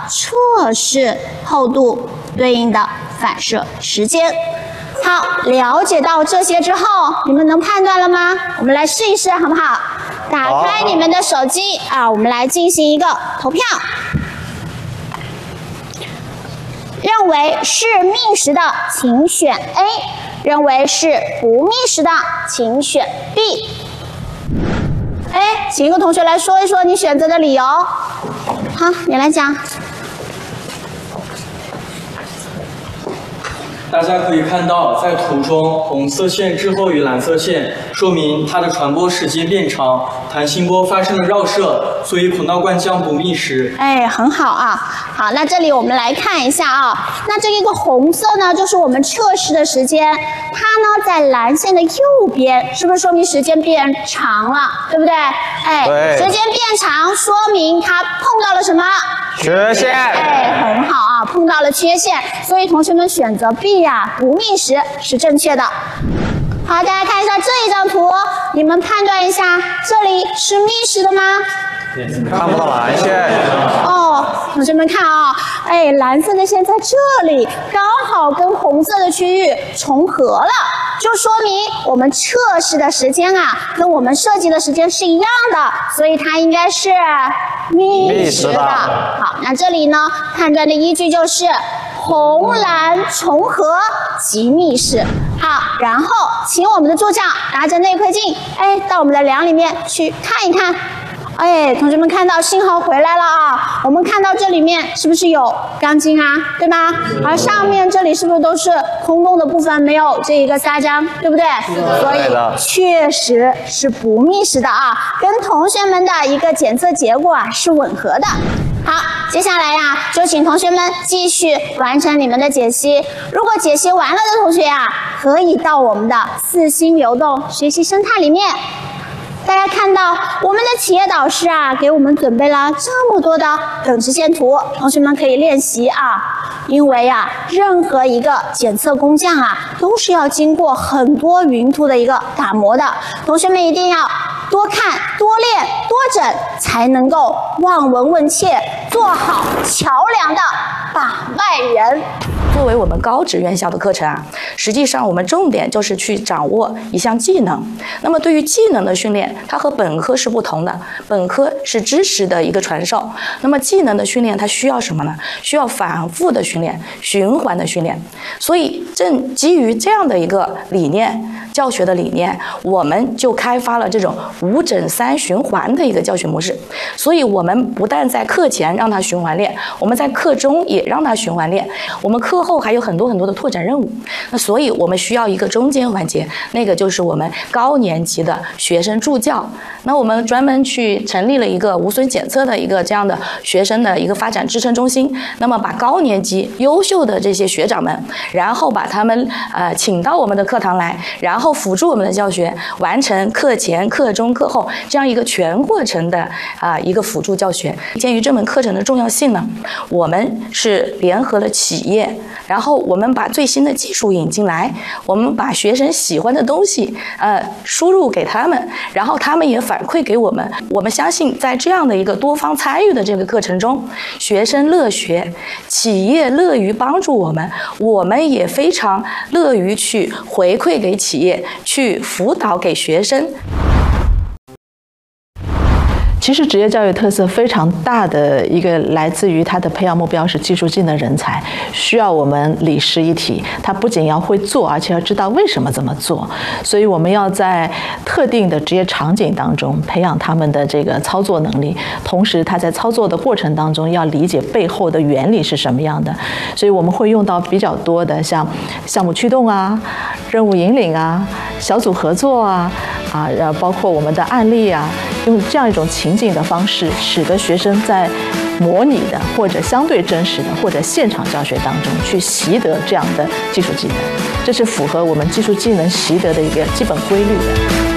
测试厚度对应的反射时间。好，了解到这些之后，你们能判断了吗？我们来试一试，好不好？打开你们的手机啊，我们来进行一个投票。认为是觅食的，请选 A； 认为是不觅食的，请选 B。请一个同学来说一说你选择的理由。好，你来讲。 大家可以看到，在图中，红色线滞后于蓝色线，说明它的传播时间变长，弹性波发生了绕射，所以孔道灌浆不觅食。 很好啊。好，那这里我们来看一下啊，那这一个红色呢，就是我们测试的时间，它呢在蓝线的右边，是不是说明时间变长了，对不对？ 对。 时间变长，说明它碰到了什么？ 缺陷。 很好啊，碰到了缺陷，所以同学们选择 B 呀，不觅食是正确的。好，大家看一下这一张图，你们判断一下，这里是觅食的吗？ 看不到蓝线。 同学们看啊，蓝色的线在这里，刚好跟红色的区域重合了，就说明我们测试的时间啊，跟我们设计的时间是一样的，所以它应该是觅食的。好，那这里呢，判断的依据就是红蓝重合即觅食。好，然后请我们的助教拿着内窥镜，到我们的梁里面去看一看。同学们看到信号回来了啊！我们看到这里面是不是有钢筋啊，对吧？而上面这里是不是都是空洞的部分，没有这一个砂浆，对不对？所以确实是不觅食的啊，跟同学们的一个检测结果啊是吻合的。好，接下来呀，就请同学们继续完成你们的解析。如果解析完了的同学呀，可以到我们的4星流动学习生态里面。大家看到我们的企业导师啊，给我们准备了这么多的等直线图，同学们可以练习啊。因为啊，任何一个检测工匠啊，都是要经过很多云图的一个打磨的。同学们一定要多看、多练、多整，才能够望闻问切，做好桥梁的把脉人。 作为我们高职院校的课程啊，实际上我们重点就是去掌握一项技能。那么对于技能的训练，它和本科是不同的。本科是知识的一个传授，那么技能的训练它需要什么呢？需要反复的训练，循环的训练。所以正基于这样的一个理念，教学的理念，我们就开发了这种5整3循环的一个教学模式。所以我们不但在课前让它循环练，我们在课中也让它循环练，我们课后还有很多的拓展任务。那所以我们需要一个中间环节，那个就是我们高年级的学生助教。那我们专门去成立了一个无损检测的一个这样的学生的一个发展支撑中心，那么把高年级优秀的这些学长们，然后把他们请到我们的课堂来，然后辅助我们的教学，完成课前、课中、课后这样一个全过程的一个辅助教学。鉴于这门课程的重要性呢，我们是联合了企业，然后我们把最新的技术引进来，我们把学生喜欢的东西输入给他们，然后他们也反馈给我们。我们相信在这样的一个多方参与的这个课程中，学生乐学，企业乐于帮助我们，我们也非常乐于去回馈给企业，去辅导给学生。 其实职业教育特色非常大的一个来自于它的培养目标是技术技能人才，需要我们理事一体。他不仅要会做，而且要知道为什么这么做。所以我们要在特定的职业场景当中培养他们的这个操作能力，同时他在操作的过程当中要理解背后的原理是什么样的。所以我们会用到比较多的像项目驱动啊、任务引领啊、小组合作啊，包括我们的案例啊，用这样一种情境的方式，使得学生在模拟的或者相对真实的或者现场教学当中去习得这样的技术技能，这是符合我们技术技能习得的一个基本规律的。